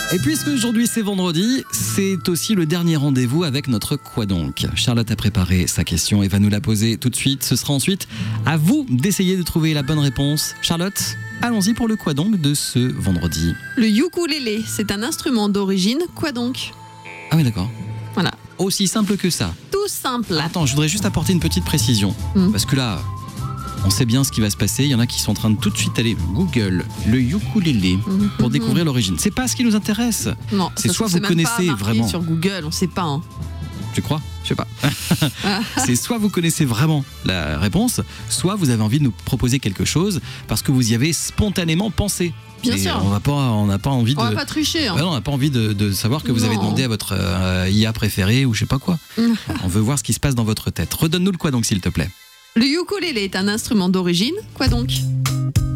Et puisque aujourd'hui c'est vendredi, c'est aussi le dernier rendez-vous avec notre Quoi donc. Charlotte a préparé sa question et va nous la poser tout de suite. Ce sera ensuite à vous d'essayer de trouver la bonne réponse. Charlotte, allons-y pour le Quoi donc de ce vendredi. Le ukulélé, c'est un instrument d'origine. Quoi donc? Ah oui, d'accord. Voilà. Aussi simple que ça. Tout simple. Attends, je voudrais juste apporter une petite précision. Parce que là, on sait bien ce qui va se passer. Il y en a qui sont en train de tout de suite aller Google le ukulélé pour découvrir l'origine. C'est pas ce qui nous intéresse. Non, c'est ça soit se vous fait même pas connaissez marqué vraiment. sur Google, on sait pas. Hein. Tu crois? Je sais pas. C'est soit vous connaissez vraiment la réponse, soit vous avez envie de nous proposer quelque chose parce que vous y avez spontanément pensé. Bien Et sûr. on n'a pas envie de. On va pas tricher. Hein. Bah non, on n'a pas envie de savoir que vous avez demandé à votre IA préférée ou je sais pas quoi. On veut voir ce qui se passe dans votre tête. Redonne-nous le Quoi donc, s'il te plaît. Le ukulélé est un instrument d'origine. Quoi donc?